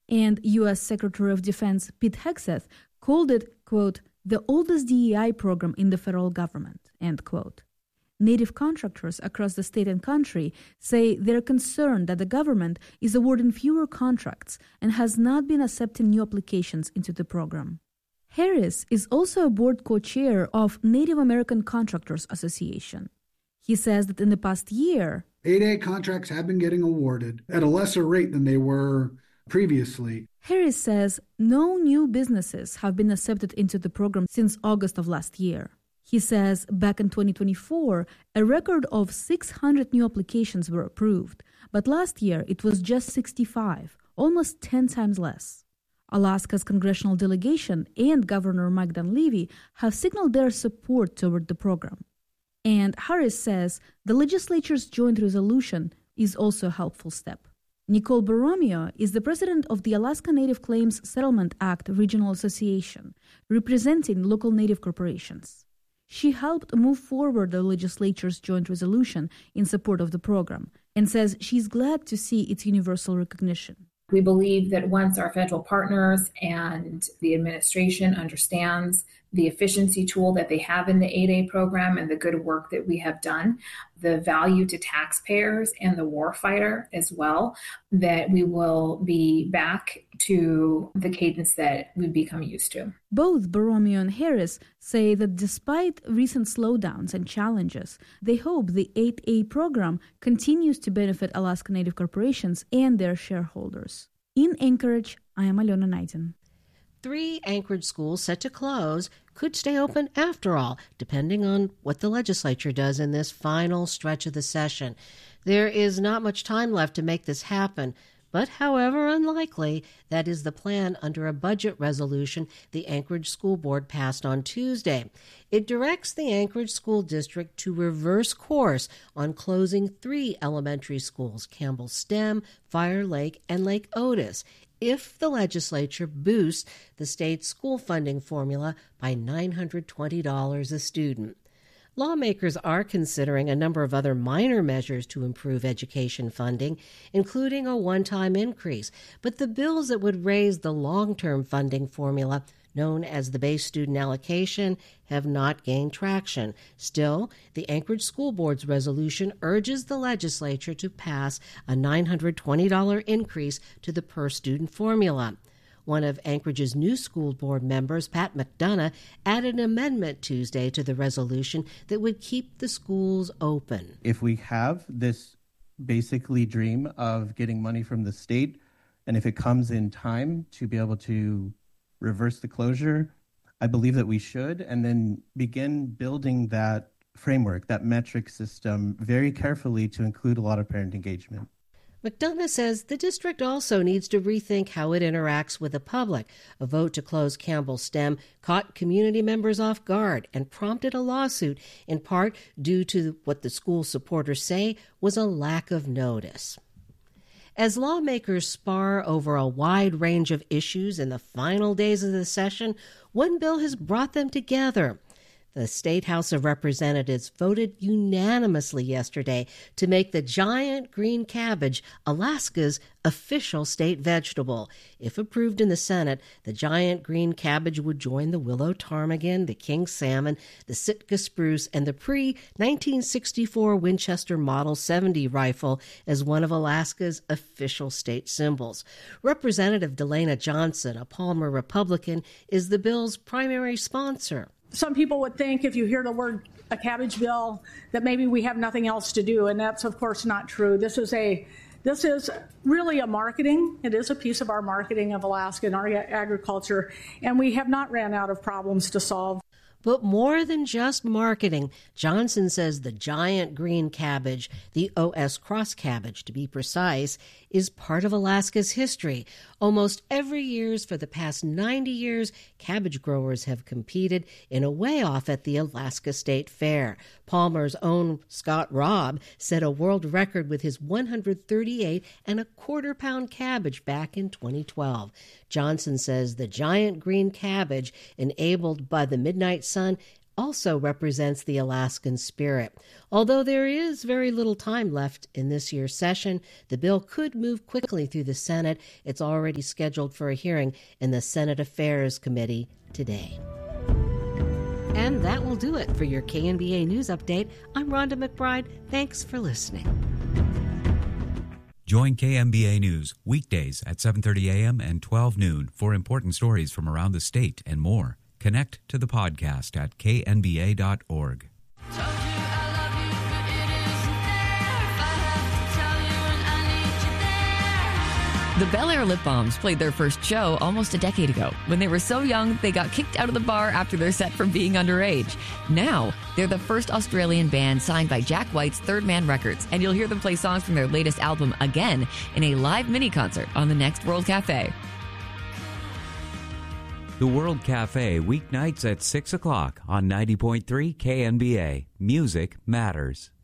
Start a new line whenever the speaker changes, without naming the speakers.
And U.S. Secretary of Defense Pete Hegseth called it, quote, the oldest DEI program in the federal government, end quote. Native contractors across the state and country say they're concerned that the government is awarding fewer contracts and has not been accepting new applications into the program. Harris is also a board co-chair of Native American Contractors Association. He says that in the past year,
8A contracts have been getting awarded at a lesser rate than they were previously.
Harris says no new businesses have been accepted into the program since August of last year. He says back in 2024, a record of 600 new applications were approved, but last year it was just 65, almost 10 times less. Alaska's congressional delegation and Governor Mike Dunleavy have signaled their support toward the program. And Harris says the legislature's joint resolution is also a helpful step. Nicole Borromeo is the president of the Alaska Native Claims Settlement Act Regional Association, representing local Native corporations. She helped move forward the legislature's joint resolution in support of the program and says she's glad to see its universal recognition.
We believe that once our federal partners and the administration understands the efficiency tool that they have in the 8A program and the good work that we have done, the value to taxpayers and the warfighter as well, that we will be back to the cadence that we've become used to.
Both Borromeo and Harris say that despite recent slowdowns and challenges, they hope the 8A program continues to benefit Alaska Native corporations and their shareholders. In Anchorage, I am Alona Naidin.
3 Anchorage schools set to close could stay open after all, depending on what the legislature does in this final stretch of the session. There is not much time left to make this happen, but however unlikely, that is the plan under a budget resolution the Anchorage School Board passed on Tuesday. It directs the Anchorage School District to reverse course on closing 3 elementary schools, Campbell STEM, Fire Lake, and Lake Otis, if the legislature boosts the state's school funding formula by $920 a student. Lawmakers are considering a number of other minor measures to improve education funding, including a one-time increase, but the bills that would raise the long-term funding formula, known as the base student allocation, have not gained traction. Still, the Anchorage School Board's resolution urges the legislature to pass a $920 increase to the per-student formula. One of Anchorage's new school board members, Pat McDonough, added an amendment Tuesday to the resolution that would keep the schools open.
If we have this basically dream of getting money from the state, and if it comes in time to be able to reverse the closure, I believe that we should, and then begin building that framework, that metric system, very carefully to include a lot of parent engagement.
McDonough says the district also needs to rethink how it interacts with the public. A vote to close Campbell STEM caught community members off guard and prompted a lawsuit, in part due to what the school supporters say was a lack of notice. As lawmakers spar over a wide range of issues in the final days of the session, one bill has brought them together. The State House of Representatives voted unanimously yesterday to make the giant green cabbage Alaska's official state vegetable. If approved in the Senate, the giant green cabbage would join the willow ptarmigan, the king salmon, the Sitka spruce, and the pre-1964 Winchester Model 70 rifle as one of Alaska's official state symbols. Representative Delana Johnson, a Palmer Republican, is the bill's primary sponsor.
Some people would think if you hear the word a cabbage bill that maybe we have nothing else to do, and that's of course not true. This is really a marketing. It is a piece of our marketing of Alaska and our agriculture, and we have not ran out of problems to solve.
But more than just marketing, Johnson says the giant green cabbage, the O.S. cross cabbage to be precise, is part of Alaska's history. Almost every year for the past 90 years, cabbage growers have competed in a weigh-off at the Alaska State Fair. Palmer's own Scott Robb set a world record with his 138 and a quarter-pound cabbage back in 2012. Johnson says the giant green cabbage, enabled by the midnight sun, also represents the Alaskan spirit. Although there is very little time left in this year's session, the bill could move quickly through the Senate. It's already scheduled for a hearing in the Senate Affairs Committee today. And that will do it for your KNBA News Update. I'm Rhonda McBride. Thanks for listening.
Join KNBA News weekdays at 7:30 a.m. and 12 noon for important stories from around the state and more. Connect to the podcast at knba.org.
The Bel Air Lip Balms played their first show almost a decade ago. When they were so young, they got kicked out of the bar after their set for being underage. Now, they're the first Australian band signed by Jack White's Third Man Records, and you'll hear them play songs from their latest album again in a live mini-concert on the next World Cafe.
The World Cafe, weeknights at 6 o'clock on 90.3 KNBA. Music matters.